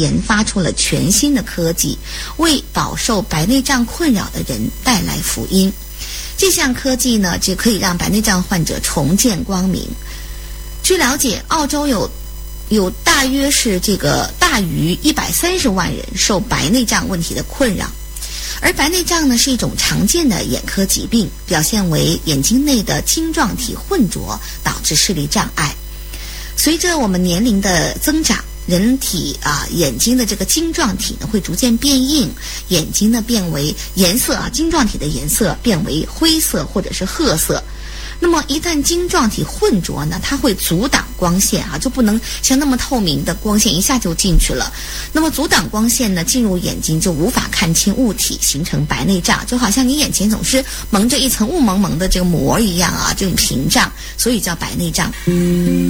研发出了全新的科技，为饱受白内障困扰的人带来福音。这项科技呢，就可以让白内障患者重见光明。据了解，澳洲有大约是大于130万人受白内障问题的困扰。而白内障呢是一种常见的眼科疾病，表现为眼睛内的晶状体混浊，导致视力障碍。随着我们年龄的增长，人体眼睛的这个晶状体呢会逐渐变硬，眼睛呢变为晶状体的颜色变为灰色或者是褐色。那么一旦晶状体混浊呢，它会阻挡光线就不能像那么透明的光线一下就进去了。那么阻挡光线呢，进入眼睛就无法看清物体，形成白内障，就好像你眼前总是蒙着一层雾蒙蒙的这个膜一样这种屏障，所以叫白内障。